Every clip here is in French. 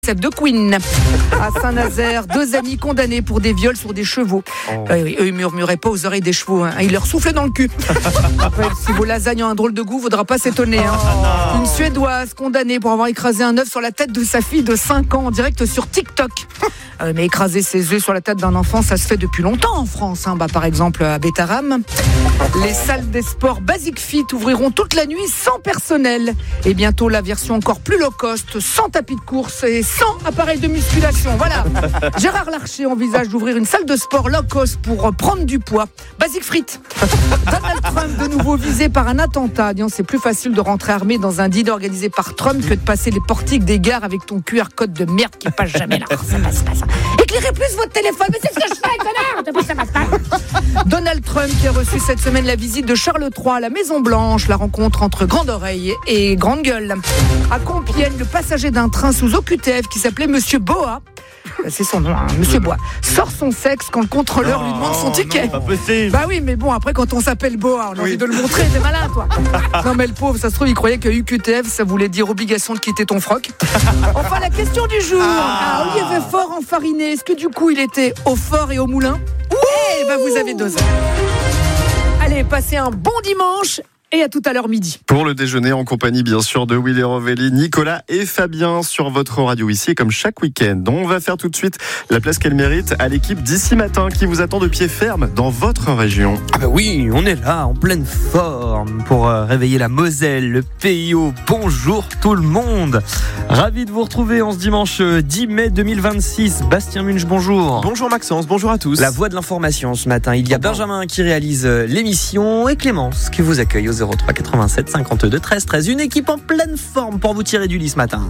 De Queen. À Saint-Nazaire, 2 amis condamnés pour des viols sur des chevaux. Eux, ils murmuraient pas aux oreilles des chevaux, hein. Ils leur soufflaient dans le cul. Après, si vos lasagnes ont un drôle de goût, faudra pas s'étonner, hein. Une Suédoise condamnée pour avoir écrasé un œuf sur la tête de sa fille de 5 ans en direct sur TikTok. Mais écraser ses œufs sur la tête d'un enfant, ça se fait depuis longtemps en France, hein. Par exemple à Bétarame. Les salles des sports Basic Fit ouvriront toute la nuit sans personnel. Et bientôt la version encore plus low cost, sans tapis de course et sans appareil de musculation. Voilà. Gérard Larcher envisage d'ouvrir une salle de sport low cost pour prendre du poids. Basic Frites. Donald Trump de nouveau visé par un attentat. Disons, c'est plus facile de rentrer armé dans un dîner organisé par Trump que de passer les portiques des gares avec ton QR code de merde qui passe jamais là. Ça passe pas ça. Éclairez plus votre téléphone, mais c'est ce que je fais, connard. Ça passe pas. Donald Trump qui a reçu cette semaine la visite de Charles III à la Maison Blanche, la rencontre entre Grande Oreille et Grande Gueule. À Compiègne, le passager d'un train sous OQTF qui s'appelait Monsieur Boa, c'est son nom, hein, Monsieur Boa, sort son sexe quand le contrôleur lui demande son ticket. Non, pas possible. Bah oui, mais bon, après quand on s'appelle Boa, on a envie de le montrer, t'es malin toi. Non mais le pauvre, ça se trouve, il croyait que UQTF, ça voulait dire obligation de quitter ton froc. Enfin, la question du jour. Olivier Faure enfariné, est-ce que du coup il était au fort et au moulin? Eh ben vous avez 2 heures. Allez, passez un bon dimanche. Et à tout à l'heure midi. Pour le déjeuner, en compagnie bien sûr de Willy Rovelli, Nicolas et Fabien sur votre radio ici, comme chaque week-end. On va faire tout de suite la place qu'elle mérite à l'équipe d'ici matin qui vous attend de pied ferme dans votre région. Ah bah oui, on est là en pleine forme pour réveiller la Moselle, le PIO. Bonjour tout le monde. Ravi de vous retrouver en ce dimanche 10 mai 2026. Bastien Munch, bonjour. Bonjour Maxence, bonjour à tous. La voix de l'information ce matin. Il y a Benjamin qui réalise l'émission et Clémence qui vous accueille au 03 87 52 13 13. Une équipe en pleine forme pour vous tirer du lit ce matin.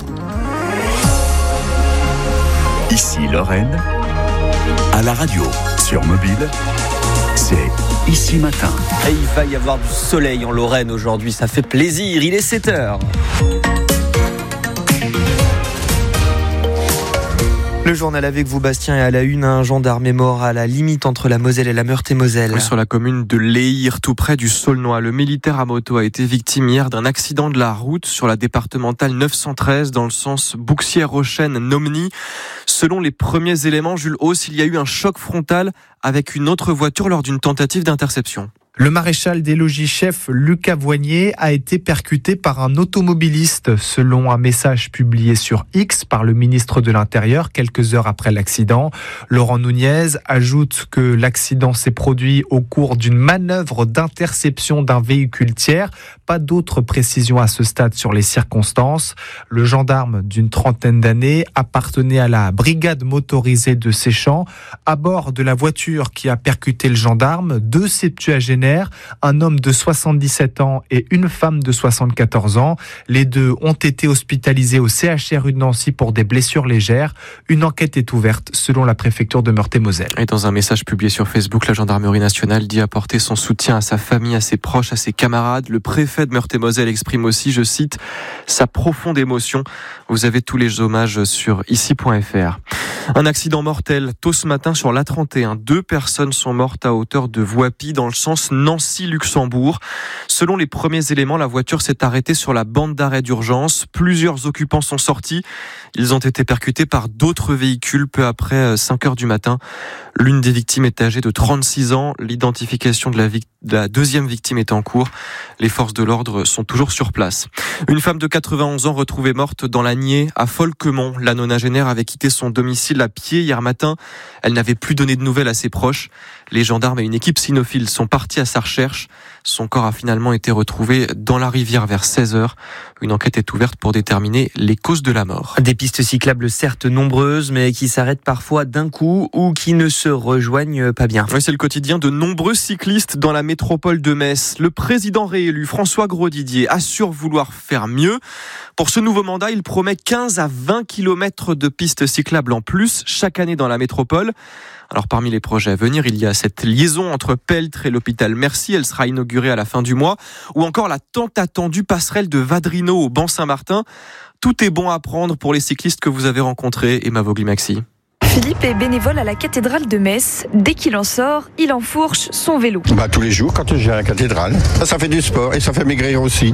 Ici Lorraine, à la radio, sur mobile, c'est Ici Matin. Et il va y avoir du soleil en Lorraine aujourd'hui, ça fait plaisir. Il est 7h. Le journal avec vous, Bastien, et à la une, un gendarme est mort à la limite entre la Moselle et la Meurthe-et-Moselle. Sur la commune de Léhir, tout près du Saulnois, le militaire à moto a été victime hier d'un accident de la route sur la départementale 913 dans le sens Bouxières-Rochenne-Nomny. Selon les premiers éléments, Jules Hauss, il y a eu un choc frontal avec une autre voiture lors d'une tentative d'interception. Le maréchal des logis-chefs Lucas Voignier a été percuté par un automobiliste, selon un message publié sur X par le ministre de l'Intérieur quelques heures après l'accident. Laurent Nunez ajoute que l'accident s'est produit au cours d'une manœuvre d'interception d'un véhicule tiers. Pas d'autres précisions à ce stade sur les circonstances. Le gendarme d'une 30aine d'années appartenait à la brigade motorisée de Séchamps. À bord de la voiture qui a percuté le gendarme, 2 septuagénaires, un homme de 77 ans et une femme de 74 ans. Les 2 ont été hospitalisés au CHRU de Nancy pour des blessures légères. Une enquête est ouverte selon la préfecture de Meurthe-et-Moselle. Et dans un message publié sur Facebook, la gendarmerie nationale dit apporter son soutien à sa famille, à ses proches, à ses camarades. Le préfet de Meurthe-et-Moselle exprime aussi, je cite, sa profonde émotion. Vous avez tous les hommages sur ici.fr. Un accident mortel tôt ce matin sur l'A31. 2 personnes sont mortes à hauteur de Voipy dans le sens Nancy-Luxembourg. Selon les premiers éléments, la voiture s'est arrêtée sur la bande d'arrêt d'urgence. Plusieurs occupants sont sortis. Ils ont été percutés par d'autres véhicules peu après 5h du matin. L'une des victimes est âgée de 36 ans. L'identification de la deuxième victime est en cours. Les forces de l'ordre sont toujours sur place. Une femme de 91 ans retrouvée morte dans la Niée à Folquemont. La nonagénaire avait quitté son domicile à pied hier matin. Elle n'avait plus donné de nouvelles à ses proches. Les gendarmes et une équipe cynophile sont partis à sa recherche. Son corps a finalement été retrouvé dans la rivière vers 16h. Une enquête est ouverte pour déterminer les causes de la mort. Des pistes cyclables certes nombreuses, mais qui s'arrêtent parfois d'un coup ou qui ne se rejoignent pas bien. Oui, c'est le quotidien de nombreux cyclistes dans la métropole de Metz. Le président réélu, François Grosdidier, assure vouloir faire mieux. Pour ce nouveau mandat, il promet 15 à 20 km de pistes cyclables en plus chaque année dans la métropole. Alors parmi les projets à venir, il y a cette liaison entre Peltre et l'hôpital Mercy, elle sera inaugurée à la fin du mois, ou encore la tant attendue passerelle de Vadrino au Ban Saint-Martin. Tout est bon à prendre pour les cyclistes que vous avez rencontrés, Emma Vogli-Maxi. Philippe est bénévole à la cathédrale de Metz. Dès qu'il en sort, il enfourche son vélo. Tous les jours quand je viens à la cathédrale. Ça fait du sport et ça fait maigrir aussi.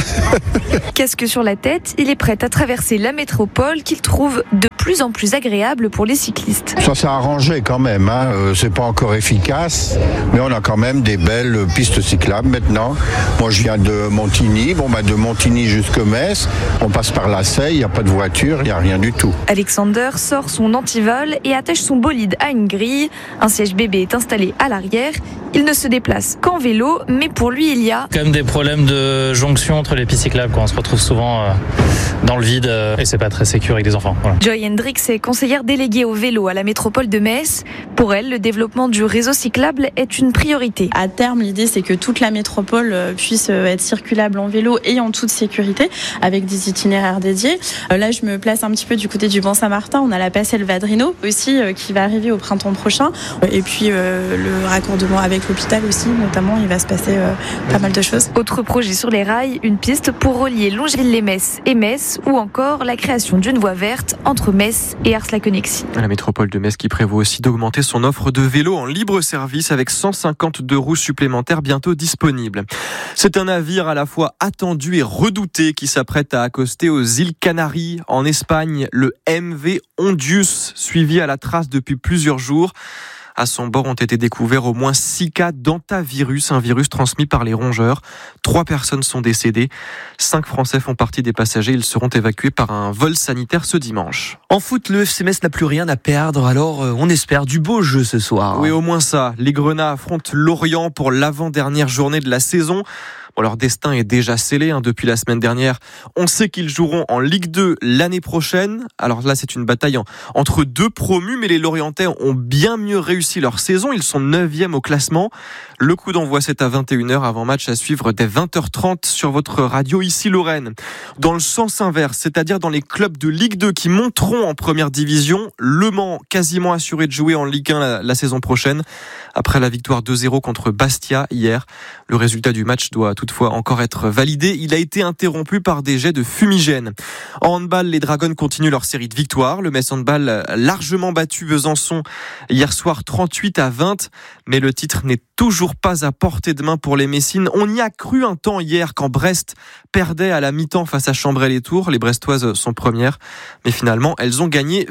Casque sur la tête, il est prêt à traverser la métropole qu'il trouve de plus en plus agréable pour les cyclistes. Ça s'est arrangé quand même, c'est pas encore efficace, mais on a quand même des belles pistes cyclables maintenant. Moi je viens de Montigny, de Montigny jusque Metz, on passe par la Seille, il n'y a pas de voiture, il n'y a rien du tout. Alexander sort son antivol et attache son bolide à une grille. Un siège bébé est installé à l'arrière. Il ne se déplace qu'en vélo, mais pour lui il y a quand même des problèmes de jonction entre les pistes cyclables, on se retrouve souvent dans le vide et c'est pas très sécure avec des enfants. Voilà. Joy Hendricks est conseillère déléguée au vélo à la métropole de Metz. Pour elle, le développement du réseau cyclable est une priorité. À terme, l'idée c'est que toute la métropole puisse être circulable en vélo et en toute sécurité avec des itinéraires dédiés. Là, je me place un petit peu du côté du Bon-Saint-Martin. On a la passerelle Vadrino aussi qui va arriver au printemps prochain. Et puis le raccordement avec l'hôpital aussi, notamment, il va se passer pas mal de choses. Autre projet sur les rails, une piste pour relier Longeville-les-Metz et Metz, ou encore la création d'une voie verte entre Metz et Ars-Laquenexy. La métropole de Metz qui prévoit aussi d'augmenter son offre de vélos en libre service avec 152 roues supplémentaires bientôt disponibles. C'est un navire à la fois attendu et redouté qui s'apprête à accoster aux îles Canaries en Espagne, le MV Ondius, suivi à la trace depuis plusieurs jours. À son bord ont été découverts au moins 6 cas d'hantavirus, un virus transmis par les rongeurs. 3 personnes sont décédées. 5 Français font partie des passagers. Ils seront évacués par un vol sanitaire ce dimanche. En foot, le FC Metz n'a plus rien à perdre, alors on espère du beau jeu ce soir. Oui, au moins ça. Les Grenats affrontent Lorient pour l'avant-dernière journée de la saison. Leur destin est déjà scellé depuis la semaine dernière. On sait qu'ils joueront en Ligue 2 l'année prochaine. Alors là, c'est une bataille entre 2 promus, mais les Lorientais ont bien mieux réussi leur saison. Ils sont 9e au classement. Le coup d'envoi, c'est à 21h, avant match à suivre dès 20h30 sur votre radio ici Lorraine. Dans le sens inverse, c'est-à-dire dans les clubs de Ligue 2 qui monteront en première division, Le Mans quasiment assuré de jouer en Ligue 1 la saison prochaine. Après la victoire 2-0 contre Bastia hier, le résultat du match doit toutefois encore être validé. Il a été interrompu par des jets de fumigène. En handball, les Dragons continuent leur série de victoires. Le Metz Handball largement battu Besançon hier soir 38-20, mais le titre n'est toujours pas à portée de main pour les Messines. On y a cru un temps hier quand Brest perdait à la mi-temps face à Chambray-les-Tours. Les Brestoises sont premières, mais finalement elles ont gagné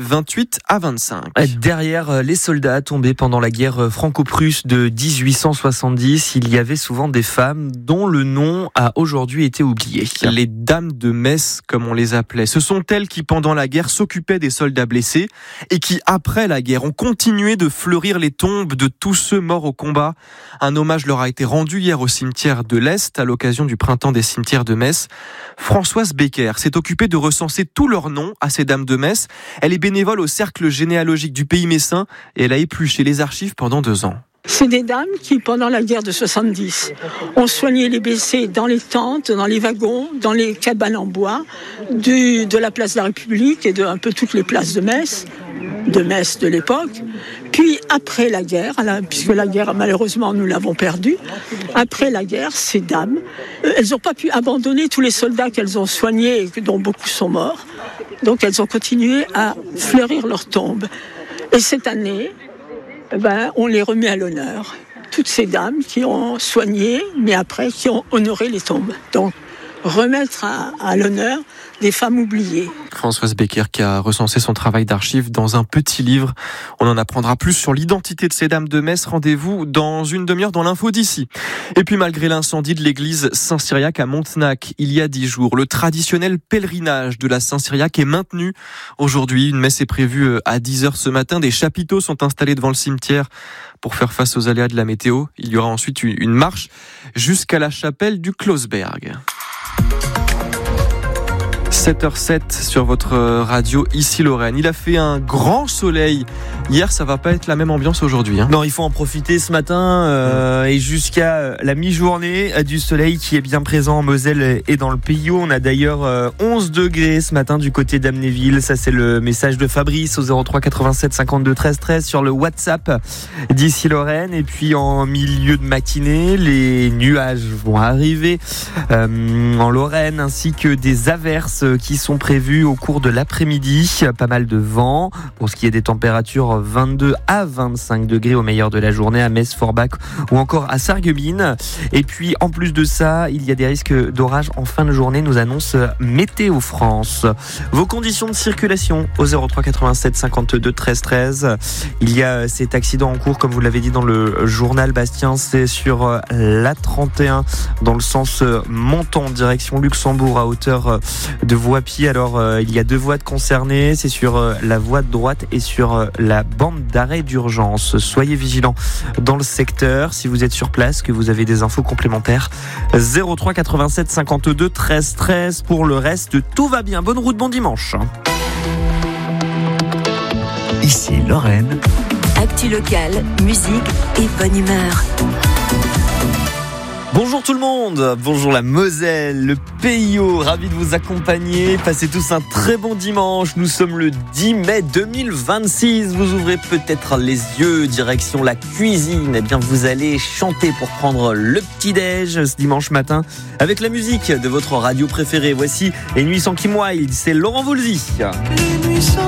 28-25. Derrière les soldats tombés pendant la guerre franco-prusse de 1870, il y avait souvent des femmes dont le nom a aujourd'hui été oublié. Les dames de Metz, comme on les appelait. Ce sont elles qui, pendant la guerre, s'occupaient des soldats blessés et qui, après la guerre, ont continué de fleurir les tombes de tous ceux morts au combat. Un hommage leur a été rendu hier au cimetière de l'Est à l'occasion du printemps des cimetières de Metz. Françoise Becker s'est occupée de recenser tous leurs noms à ces dames de Metz. Elle est bénévole au cercle généalogique du pays messin et elle a épluché les archives pendant 2 ans. C'est des dames qui, pendant la guerre de 70, ont soigné les blessés dans les tentes, dans les wagons, dans les cabanes en bois, de la place de la République et de un peu toutes les places de Metz de l'époque. Puis après la guerre, puisque la guerre malheureusement nous l'avons perdue, après la guerre, ces dames, elles n'ont pas pu abandonner tous les soldats qu'elles ont soignés et dont beaucoup sont morts. Donc elles ont continué à fleurir leurs tombes. Et cette année, on les remet à l'honneur. Toutes ces dames qui ont soigné, mais après qui ont honoré les tombes. Donc, remettre à l'honneur des femmes oubliées. Françoise Becker qui a recensé son travail d'archive dans un petit livre. On en apprendra plus sur l'identité de ces dames de Metz. Rendez-vous dans une demi-heure dans l'info d'ici. Et puis malgré l'incendie de l'église Saint-Cyriaque à Montenac, il y a 10 jours, le traditionnel pèlerinage de la Saint-Cyriaque est maintenu. Aujourd'hui, une messe est prévue à 10h ce matin. Des chapiteaux sont installés devant le cimetière pour faire face aux aléas de la météo. Il y aura ensuite une marche jusqu'à la chapelle du Clausberg. 7h07 sur votre radio ici Lorraine. Il a fait un grand soleil. Hier, ça va pas être la même ambiance aujourd'hui. Non, il faut en profiter ce matin et jusqu'à la mi-journée du soleil qui est bien présent en Moselle et dans le Pays. On a d'ailleurs 11 degrés ce matin du côté d'Amnéville. Ça, c'est le message de Fabrice au 03 87 52 13 13 sur le WhatsApp d'ici Lorraine. Et puis en milieu de matinée, les nuages vont arriver en Lorraine ainsi que des averses qui sont prévues au cours de l'après-midi. Pas mal de vent. Pour ce qui est des températures, 22 à 25 degrés au meilleur de la journée à Metz, Forbach ou encore à Sarreguemines. Et puis en plus de ça, il y a des risques d'orage en fin de journée, nous annonce Météo France. Vos conditions de circulation au 03 87 52 13 13. Il y a cet accident en cours, comme vous l'avez dit dans le journal Bastien, c'est sur la 31 dans le sens montant direction Luxembourg à hauteur de Voie-Pied. Alors il y a 2 voies concernées, c'est sur la voie de droite et sur la bande d'arrêt d'urgence. Soyez vigilants dans le secteur si vous êtes sur place, que vous avez des infos complémentaires. 03 87 52 13 13. Pour le reste, tout va bien. Bonne route, bon dimanche. Ici Lorraine. Actu locale, musique et bonne humeur. Bonjour tout le monde, bonjour la Moselle, le PIO, ravi de vous accompagner. Passez tous un très bon dimanche. Nous sommes le 10 mai 2026. Vous ouvrez peut-être les yeux, direction la cuisine. Eh bien, vous allez chanter pour prendre le petit-déj ce dimanche matin avec la musique de votre radio préférée. Voici Les Nuits sans Kim Wilde, c'est Laurent Voulzy. Les nuits sans